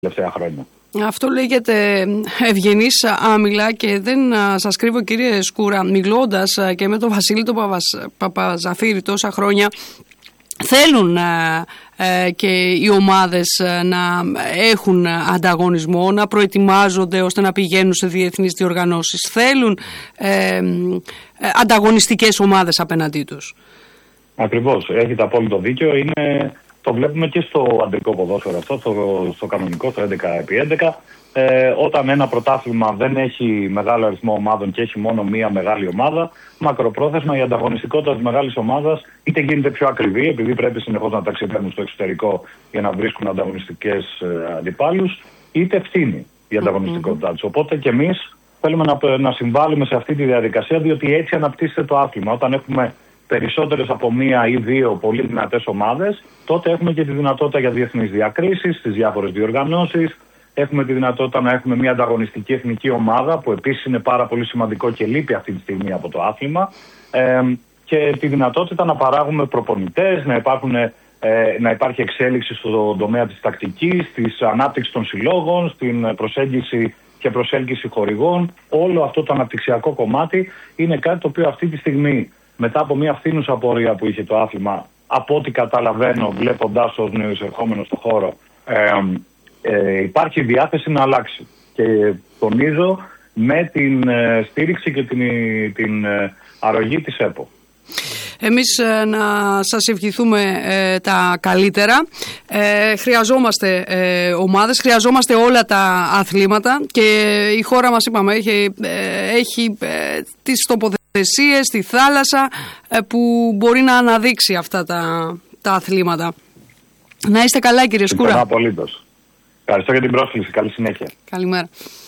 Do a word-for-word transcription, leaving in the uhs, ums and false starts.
τελευταία χρόνια. Αυτό λέγεται ευγενής άμυλα και δεν σας κρύβω, κύριε Σκούρα, μιλώντας και με τον Βασίλη τον Παπαζαφύρη τόσα χρόνια, θέλουν ε, και οι ομάδες να έχουν ανταγωνισμό, να προετοιμάζονται ώστε να πηγαίνουν σε διεθνείς διοργανώσεις. Θέλουν ε, ε, ανταγωνιστικές ομάδες απέναντί τους. Ακριβώς, έχετε απόλυτο δίκιο. Είναι, το βλέπουμε και στο αντρικό ποδόσφαιρο αυτό, στο, στο κανονικό, στο έντεκα επί έντεκα. Ε, όταν ένα πρωτάθλημα δεν έχει μεγάλο αριθμό ομάδων και έχει μόνο μία μεγάλη ομάδα, μακροπρόθεσμα η ανταγωνιστικότητα της μεγάλης ομάδας είτε γίνεται πιο ακριβή, επειδή πρέπει συνεχώς να ταξιδεύουν στο εξωτερικό για να βρίσκουν ανταγωνιστικές ε, αντιπάλους, είτε ευθύνη η ανταγωνιστικότητά mm-hmm. της. Οπότε και εμείς θέλουμε να, να συμβάλλουμε σε αυτή τη διαδικασία, διότι έτσι αναπτύσσεται το άθλημα. Όταν έχουμε περισσότερες από μία ή δύο πολύ δυνατές ομάδες, τότε έχουμε και τη δυνατότητα για διεθνείς διακρίσεις στις διάφορες διοργανώσεις. Έχουμε τη δυνατότητα να έχουμε μια ανταγωνιστική εθνική ομάδα, που επίσης είναι πάρα πολύ σημαντικό και λείπει αυτή τη στιγμή από το άθλημα. Ε, και τη δυνατότητα να παράγουμε προπονητές, να, υπάρχουν, ε, να υπάρχει εξέλιξη στον τομέα της τακτικής, της ανάπτυξης των συλλόγων, στην προσέγγιση και προσέλκυση χορηγών. Όλο αυτό το αναπτυξιακό κομμάτι είναι κάτι το οποίο αυτή τη στιγμή, μετά από μια φθήνουσα πορεία που είχε το άθλημα, από ό,τι καταλαβαίνω βλέποντας ως νεοεισερχόμενο στον χώρο, ε, Ε, υπάρχει διάθεση να αλλάξει και τονίζω με την ε, στήριξη και την, την ε, αρρωγή της ΕΠΟ. Εμείς ε, να σας ευχηθούμε ε, τα καλύτερα. Ε, χρειαζόμαστε ε, ομάδες, χρειαζόμαστε όλα τα αθλήματα και η χώρα μας, είπαμε, έχει, ε, έχει ε, τις τοποθεσίες στη θάλασσα ε, που μπορεί να αναδείξει αυτά τα, τα αθλήματα. Να είστε καλά, κύριε Σκούρα. Απολύτως. Ευχαριστώ για την πρόσκληση. Καλή συνέχεια. Καλημέρα.